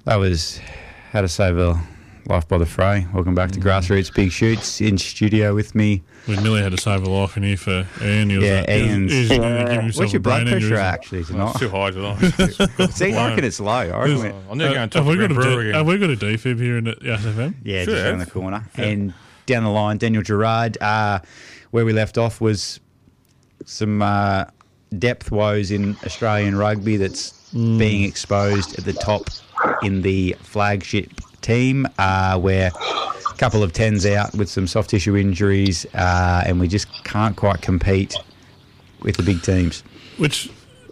That was How to Save a Life by the Fray. Welcome back to Grassroots Big Shoots. In studio with me. We nearly had to save a life in here for Ian. Ian's. What's your blood pressure actually tonight? It's too high tonight. See, I reckon it's low. I'm never going to talk have we got a defib here in the SFM? Yeah, just around the corner. Yeah. And down the line, Daniel Gerard. Where we left off was some depth woes in Australian rugby that's being exposed at the top in the flagship team, where a couple of 10s out with some soft tissue injuries, and we just can't quite compete with the big teams. Which,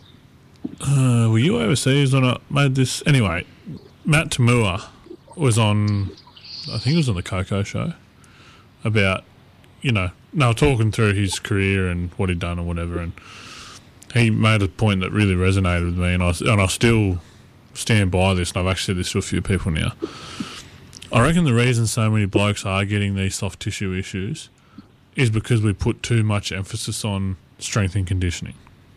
were you overseas or not? Made this anyway. Matt Tamua was on, I think it was on the Coco show, about, they were talking through his career and what he'd done or whatever, and he made a point that really resonated with me, and I still stand by this, and I've actually said this to a few people now. I reckon the reason so many blokes are getting these soft tissue issues is because we put too much emphasis on strength and conditioning.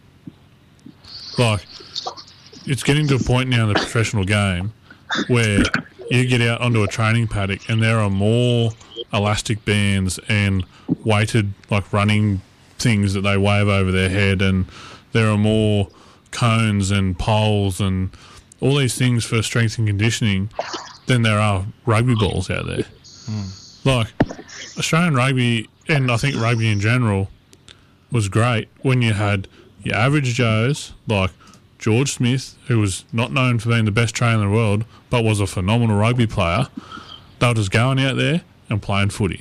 Like, it's getting to a point now in the professional game where you get out onto a training paddock and there are more elastic bands and weighted, like, running things that they wave over their head, and there are more cones and poles and all these things for strength and conditioning than there are rugby balls out there. Like, Australian rugby, and I think rugby in general, was great when you had your average Joes like George Smith, who was not known for being the best trainer in the world, but was a phenomenal rugby player. They were just going out there and playing footy.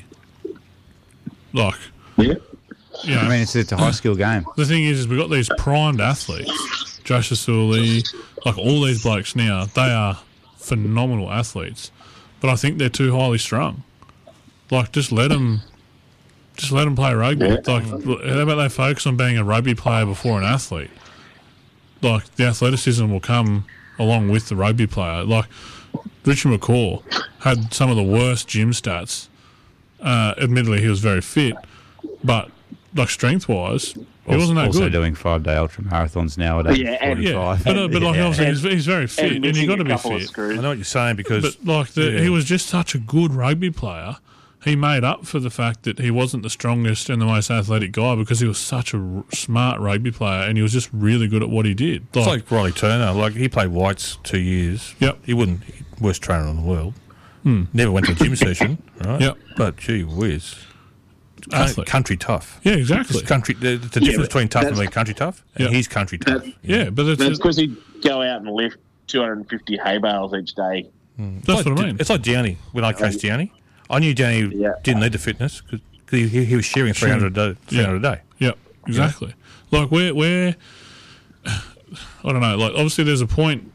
Like, I mean, it's a high skill game. The thing is we've got these primed athletes, Josh Asuli, like all these blokes now, they are phenomenal athletes, but I think they're too highly strung. Like, just let them play rugby. Like, how about they focus on being a rugby player before an athlete? Like, the athleticism will come along with the rugby player. Like, Richard McCaw had some of the worst gym stats. Admittedly, he was very fit, but like strength-wise, he wasn't that also good. Doing 5-day ultra marathons nowadays. But like obviously he's very fit, and you've got to be fit. I know what you're saying, because... But like he was just such a good rugby player. He made up for the fact that he wasn't the strongest and the most athletic guy because he was such a smart rugby player, and he was just really good at what he did. It's like Riley Turner. Like, he played Whites 2 years. Yep. He wouldn't... Worst trainer in the world. Never went to a gym session, right? Yep. But, gee whiz... Athlete. Country tough. Yeah, exactly. The difference between tough and being country tough, and he's country tough. But that's because he'd go out and lift 250 hay bales each day. That's what I mean. It's like Downey. When I coached Downey, I knew Downey didn't need the fitness because he was shearing 300 a day. Yeah, exactly. Like, we're I don't know, like, obviously there's a point